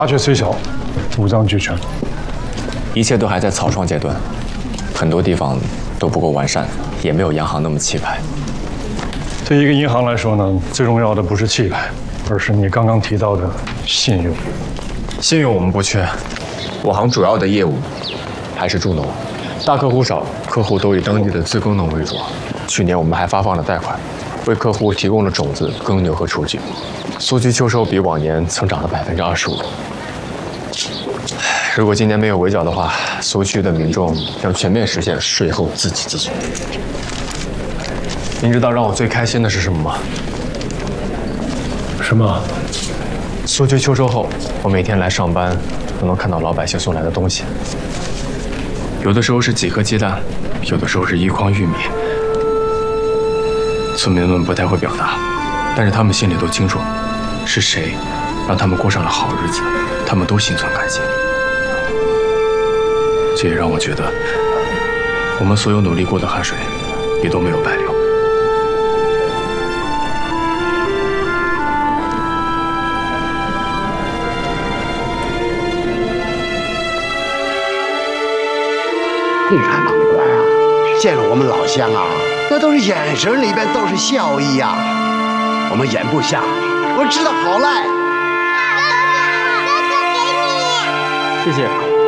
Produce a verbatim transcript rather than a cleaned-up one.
麻雀虽小，五脏俱全。 一切都还在草创阶段，很多地方都不够完善，也没有央行那么气派。 对一个银行来说呢，最重要的不是气派，而是你刚刚提到的信用。 信用我们不缺，我行主要的业务还是助农，大客户少，客户都以当地的自耕农为主。去年我们还发放了贷款，为客户提供了种子、耕牛和雏菊。苏区秋收比往年增长了百分之二十五。如果今年没有围剿的话，苏区的民众将全面实现税后自给自足。您知道让我最开心的是什么吗？ 什么？ 苏区秋收后，我每天来上班都能看到老百姓送来的东西，有的时候是几颗鸡蛋，有的时候是一筐玉米。村民们不太会表达，但是他们心里都清楚，是谁让他们过上了好日子，他们都心存感激。这也让我觉得，我们所有努力过的汗水，也都没有白流。 共产党官啊，见了我们老乡啊，那都是眼神里边都是笑意呀、啊。我们眼不瞎，我知道好赖。 谢谢。